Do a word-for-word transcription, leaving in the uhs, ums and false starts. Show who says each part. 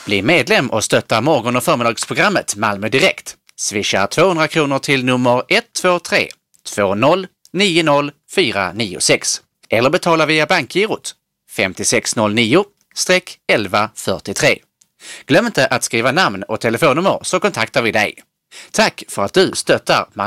Speaker 1: Bli medlem och stötta morgon- och förmiddagsprogrammet Malmö Direkt. Swisha tvåhundra kronor till nummer ett två tre två noll nio noll fyra nio sex eller betala via bankgirot fem sex noll nio elva fyrtiotre. Glöm inte att skriva namn och telefonnummer så kontaktar vi dig. Tack för att du stöttar Malmö.